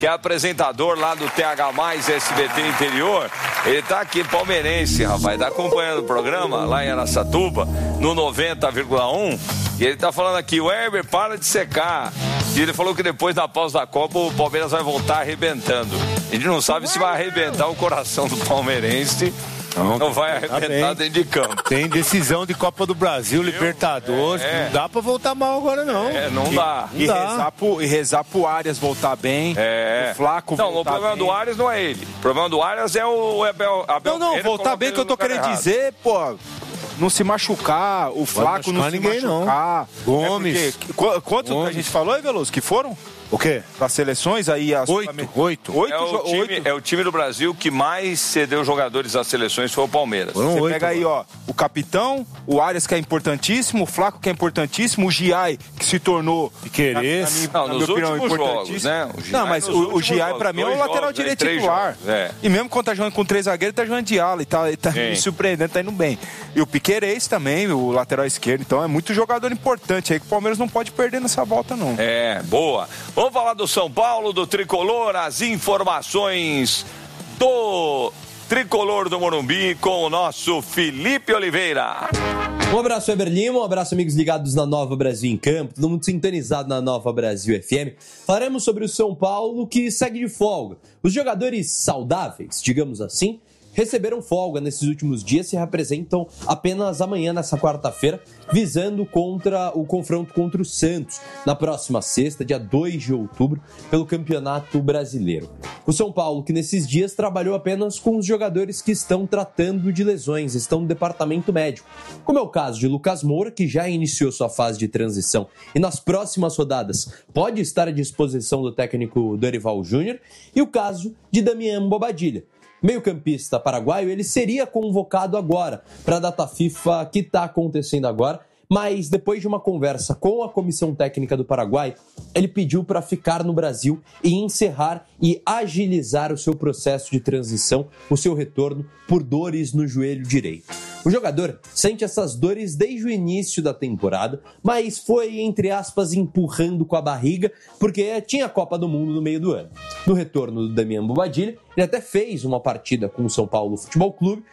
que é apresentador lá do TH+, SBT Interior. Ele tá aqui, palmeirense, rapaz, tá acompanhando o programa lá em Araçatuba, no 90,1. E ele tá falando aqui, o Heber, para de secar. E ele falou que depois da pausa da Copa o Palmeiras vai voltar arrebentando. A gente não sabe se vai arrebentar o coração do palmeirense. Não vai arrebentar dentro de campo. Tem decisão de Copa do Brasil, Libertadores. Não dá pra voltar mal agora, não. Não dá. E rezar pro Arias voltar bem. O Flaco voltar bem. Não, o problema do Arias não é ele. O problema do Arias é o Abel. Não, voltar bem que eu tô querendo dizer, pô. Não se machucar, o Flaco não se machucar. Gomes. Quanto que a gente falou aí, Veloso, que foram? O quê? Das seleções aí? Oito. É o time do Brasil que mais cedeu jogadores às seleções, foi o Palmeiras. Você pega aí, ó, o capitão, o Arias, que é importantíssimo, o Flaco, que é importantíssimo, o Giai, que se tornou... Nos últimos jogos, né? Não, mas o Giai, pra mim, é o lateral direito titular. E mesmo quando tá jogando com 3 zagueiros, tá jogando de ala e tá me surpreendendo, tá indo bem. E o Piquerez também, o lateral esquerdo. Então é muito jogador importante aí que o Palmeiras não pode perder nessa volta, não. Boa. Vamos falar do São Paulo, do Tricolor, as informações do Tricolor do Morumbi com o nosso Felipe Oliveira. Um abraço, Eber Lima, um abraço, amigos ligados na Nova Brasil em Campo, todo mundo sintonizado na Nova Brasil FM. Falaremos sobre o São Paulo, que segue de folga. Os jogadores saudáveis, digamos assim, receberam folga nesses últimos dias, se representam apenas amanhã, nessa quarta-feira, visando contra o confronto contra o Santos, na próxima sexta, dia 2 de outubro, pelo Campeonato Brasileiro. O São Paulo, que nesses dias trabalhou apenas com os jogadores que estão tratando de lesões, estão no departamento médico, como é o caso de Lucas Moura, que já iniciou sua fase de transição e nas próximas rodadas pode estar à disposição do técnico Dorival Júnior, e o caso de Damian Bobadilla. Meio-campista paraguaio, ele seria convocado agora para a data FIFA que está acontecendo agora, mas depois de uma conversa com a comissão técnica do Paraguai, ele pediu para ficar no Brasil e encerrar e agilizar o seu processo de transição, o seu retorno por dores no joelho direito. O jogador sente essas dores desde o início da temporada, mas foi, entre aspas, empurrando com a barriga, porque tinha a Copa do Mundo no meio do ano. No retorno do Damian Bobadilla, ele até fez uma partida com o São Paulo Futebol Clube,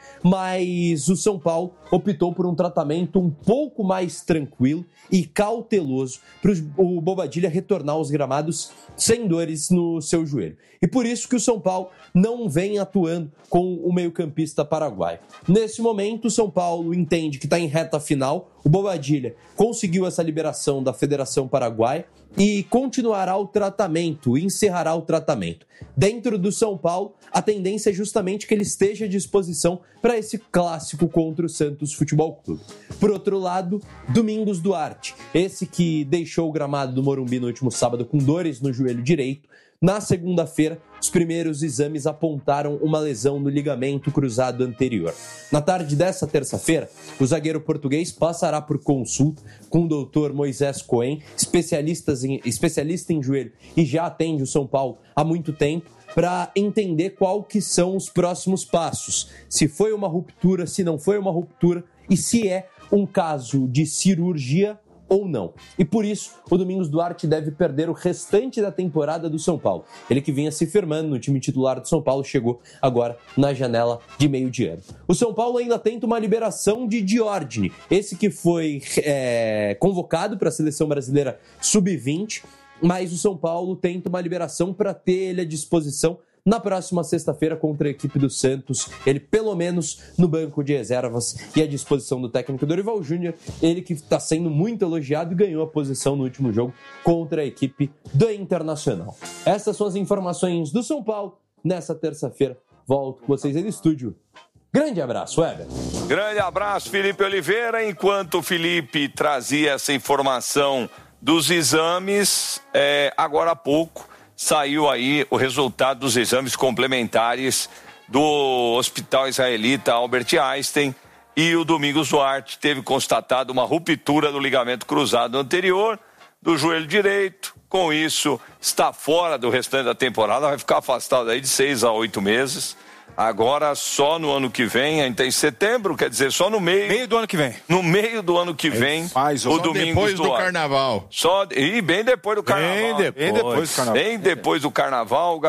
mas o São Paulo optou por um tratamento um pouco mais tranquilo e cauteloso para o Bobadilla retornar aos gramados sem dores no seu joelho. E por isso que o São Paulo não vem atuando com o meio-campista paraguaio. Nesse momento, o São Paulo entende que está em reta final. O Bobadilla conseguiu essa liberação da Federação Paraguaia e continuará o tratamento, encerrará o tratamento. Dentro do São Paulo, a tendência é justamente que ele esteja à disposição para esse clássico contra o Santos Futebol Clube. Por outro lado, Domingos Duarte, esse que deixou o gramado do Morumbi no último sábado com dores no joelho direito. Na segunda-feira, os primeiros exames apontaram uma lesão no ligamento cruzado anterior. Na tarde dessa terça-feira, o zagueiro português passará por consulta com o Dr. Moisés Cohen, especialista em joelho e já atende o São Paulo há muito tempo, para entender qual que são os próximos passos. Se foi uma ruptura, se não foi uma ruptura e se é um caso de cirurgia ou não. E por isso, o Domingos Duarte deve perder o restante da temporada do São Paulo. Ele que vinha se firmando no time titular do São Paulo, chegou agora na janela de meio de ano. O São Paulo ainda tenta uma liberação de Diordini, esse que foi convocado para a Seleção Brasileira Sub-20, mas o São Paulo tenta uma liberação para ter ele à disposição na próxima sexta-feira contra a equipe do Santos, ele pelo menos no banco de reservas e à disposição do técnico Dorival Júnior, ele que está sendo muito elogiado e ganhou a posição no último jogo contra a equipe do Internacional. Essas são as informações do São Paulo nessa terça-feira. Volto com vocês aí no estúdio. Grande abraço, Weber. Grande abraço, Felipe Oliveira. Enquanto o Felipe trazia essa informação dos exames, agora há pouco saiu aí o resultado dos exames complementares do Hospital Israelita Albert Einstein e o Domingos Duarte teve constatado uma ruptura do ligamento cruzado anterior do joelho direito. Com isso, está fora do restante da temporada, vai ficar afastado aí de 6 a 8 meses. Agora só no ano que vem, ainda em setembro, quer dizer, só no meio do ano que vem. No meio do ano que vem, o Domingos depois do Carnaval. Bem depois do Carnaval. Bem depois do Carnaval. Bem depois do Carnaval.